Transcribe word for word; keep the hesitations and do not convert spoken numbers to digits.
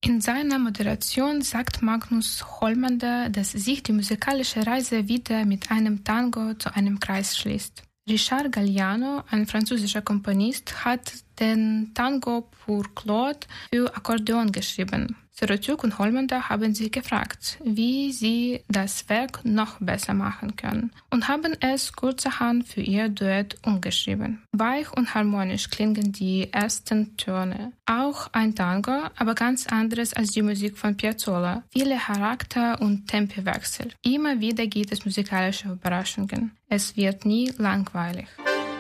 In seiner Moderation sagt Magnus Hollmender, dass sich die musikalische Reise wieder mit einem Tango zu einem Kreis schließt. Richard Galliano, ein französischer Komponist, hat den Tango pour Claude für Akkordeon geschrieben. Serotyuk und Hollmender haben sich gefragt, wie sie das Werk noch besser machen können und haben es kurzerhand für ihr Duett umgeschrieben. Weich und harmonisch klingen die ersten Töne. Auch ein Tango, aber ganz anderes als die Musik von Piazzolla. Viele Charakter- und Tempiwechsel. Immer wieder gibt es musikalische Überraschungen. Es wird nie langweilig.